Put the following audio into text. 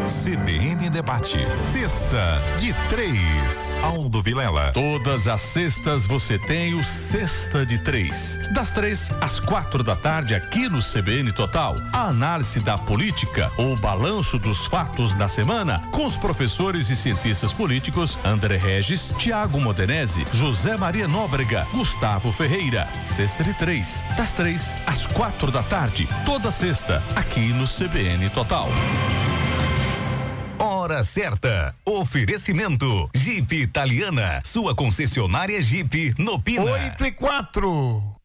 CBN Debate, sexta de 3. Aldo Vilela. Todas as sextas você tem o Sexta de 3. Das 3 às 4 da tarde aqui no CBN Total. A análise da política, o balanço dos fatos da semana, com os professores e cientistas políticos André Regis, Tiago Modenese, José Maria Nóbrega, Gustavo Ferreira. Sexta de 3, das 3 às 4 da tarde, toda sexta, aqui no CBN Total. Hora certa. Oferecimento Jeep Italiana, sua concessionária Jeep no Pina. 8:04.